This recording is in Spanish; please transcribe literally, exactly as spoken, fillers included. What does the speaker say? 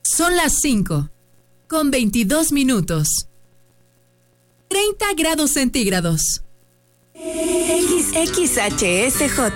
Son las cinco, con veintidós minutos. treinta grados centígrados. X X H S J